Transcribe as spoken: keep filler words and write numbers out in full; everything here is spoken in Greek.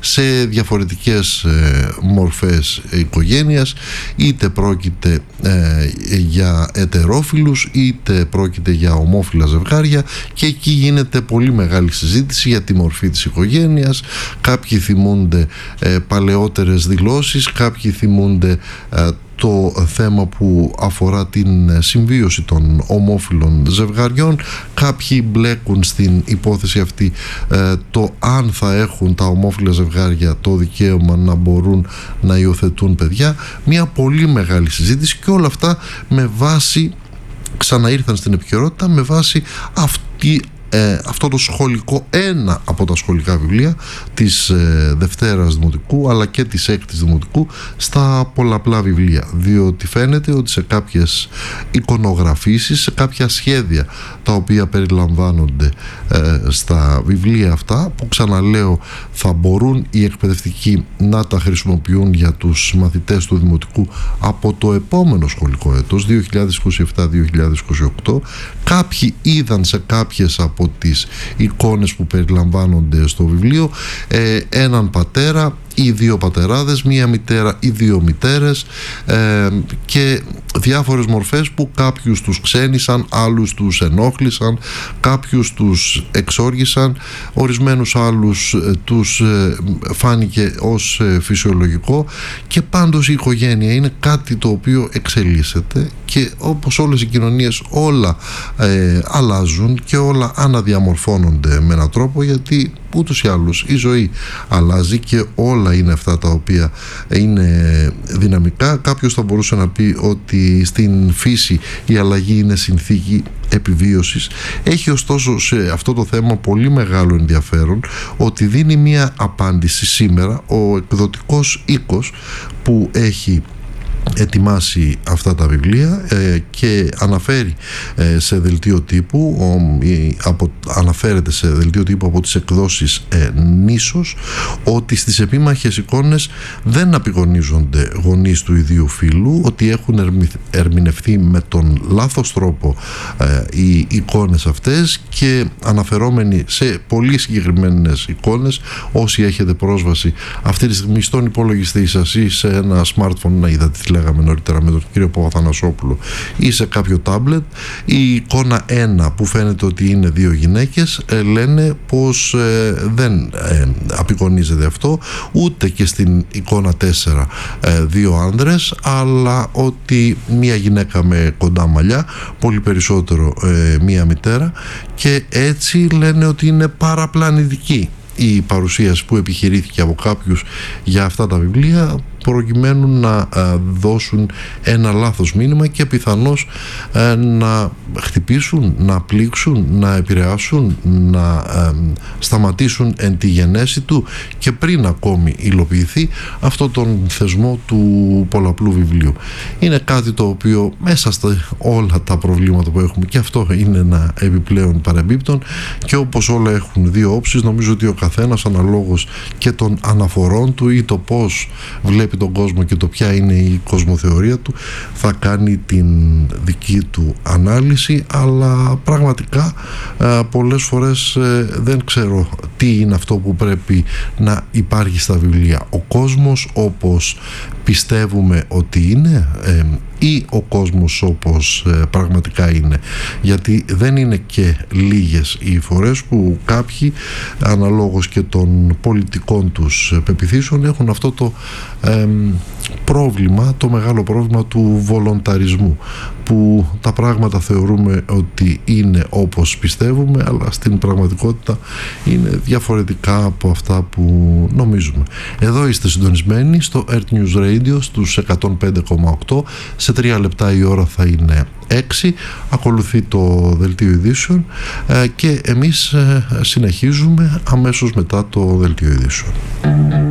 σε διαφορετικές ε, μορφές οικογένειας, είτε πρόκειται ε, για ετερόφιλους είτε πρόκειται για ομόφυλα ζευγάρια, και εκεί γίνεται πολύ μεγάλη συζήτηση για τη μορφή της οικογένειας. Κάποιοι θυμούνται ε, παλαιότερες δηλώσεις, κάποιοι θυμούνται ε, το θέμα που αφορά την συμβίωση των ομόφυλων ζευγαριών. Κάποιοι μπλέκουν στην υπόθεση αυτή ε, το αν θα έχουν τα ομόφυλα ζευγάρια το δικαίωμα να μπορούν να υιοθετούν παιδιά. Μια πολύ μεγάλη συζήτηση, και όλα αυτά με βάση, ξαναήρθαν στην επικαιρότητα, με βάση αυτή Ε, αυτό το σχολικό, ένα από τα σχολικά βιβλία της ε, Δευτέρας Δημοτικού αλλά και της Έκτης Δημοτικού στα πολλαπλά βιβλία, διότι φαίνεται ότι σε κάποιες εικονογραφήσεις, σε κάποια σχέδια τα οποία περιλαμβάνονται ε, στα βιβλία αυτά, που ξαναλέω θα μπορούν οι εκπαιδευτικοί να τα χρησιμοποιούν για τους μαθητές του Δημοτικού από το επόμενο σχολικό έτος δύο χιλιάδες είκοσι επτά δύο χιλιάδες είκοσι οκτώ. Κάποιοι είδαν σε κάποιες από από τις εικόνες που περιλαμβάνονται στο βιβλίο ε, έναν πατέρα ή δύο πατεράδες, μία μητέρα ή δύο μητέρες ε, και διάφορες μορφές που κάποιους τους ξένησαν, άλλους τους ενόχλησαν, κάποιους τους εξόργησαν, ορισμένους άλλους ε, τους ε, φάνηκε ως ε, φυσιολογικό. Και πάντως η οικογένεια είναι κάτι το οποίο εξελίσσεται, και όπως όλες οι κοινωνίες όλα ε, αλλάζουν και όλα αναδιαμορφώνονται με έναν τρόπο, γιατί ούτως ή άλλως η ζωή αλλάζει και όλα είναι αυτά τα οποία είναι δυναμικά. Κάποιος θα μπορούσε να πει ότι στην φύση η αλλαγή είναι συνθήκη επιβίωσης. Έχει ωστόσο σε αυτό το θέμα πολύ μεγάλο ενδιαφέρον ότι δίνει μία απάντηση σήμερα ο εκδοτικός οίκος που έχει ετοιμάσει αυτά τα βιβλία ε, και αναφέρει ε, σε δελτίο τύπου ο, η, από, αναφέρεται σε δελτίο τύπου από τις εκδόσεις ε, Νήσος, ότι στις επίμαχες εικόνες δεν απεικονίζονται γονείς του ιδίου φύλου, ότι έχουν ερμη, ερμηνευθεί με τον λάθος τρόπο ε, οι εικόνες αυτές, και αναφερόμενοι σε πολύ συγκεκριμένες εικόνες, όσοι έχετε πρόσβαση αυτή τη στιγμή στον υπολογιστή σας ή σε ένα smartphone, να είδατε τι λέγαμε νωρίτερα με τον κύριο Παπαθανασόπουλο, ή σε κάποιο τάμπλετ, η εικόνα ένα που φαίνεται ότι είναι δύο γυναίκες, ε, λένε πως ε, δεν ε, απεικονίζεται αυτό, ούτε και στην εικόνα τέσσερα ε, δύο άνδρες, αλλά ότι μία γυναίκα με κοντά μαλλιά, πολύ περισσότερο ε, μία μητέρα, και έτσι λένε ότι είναι παραπλανητική η παρουσίαση που επιχειρήθηκε από κάποιους για αυτά τα βιβλία, προκειμένου να δώσουν ένα λάθος μήνυμα και πιθανώς να χτυπήσουν, να πλήξουν, να επηρεάσουν, να σταματήσουν εν τη γενέση του και πριν ακόμη υλοποιηθεί αυτό τον θεσμό του πολλαπλού βιβλίου. Είναι κάτι το οποίο μέσα στα όλα τα προβλήματα που έχουμε, και αυτό είναι ένα επιπλέον παρεμπίπτον, και όπως όλα έχουν δύο όψεις, νομίζω ότι ο καθένας αναλόγως και των αναφορών του ή το πώς βλέπει τον κόσμο και το ποια είναι η κοσμοθεωρία του, θα κάνει την δική του ανάλυση. Αλλά πραγματικά πολλές φορές δεν ξέρω τι είναι αυτό που πρέπει να υπάρχει στα βιβλία. Ο κόσμος όπως πιστεύουμε ότι είναι ή ο κόσμος όπως πραγματικά είναι, γιατί δεν είναι και λίγες οι φορές που κάποιοι αναλόγως και των πολιτικών τους πεποιθήσεων έχουν αυτό το ε, πρόβλημα, το μεγάλο πρόβλημα του βολονταρισμού, που τα πράγματα θεωρούμε ότι είναι όπως πιστεύουμε, αλλά στην πραγματικότητα είναι διαφορετικά από αυτά που νομίζουμε. Εδώ είστε συντονισμένοι στο Earth News Radio στους εκατόν πέντε κόμμα οκτώ. Σε τρία λεπτά η ώρα θα είναι έξι. Ακολουθεί το δελτίο ειδήσεων και εμείς συνεχίζουμε αμέσως μετά το δελτίο ειδήσεων.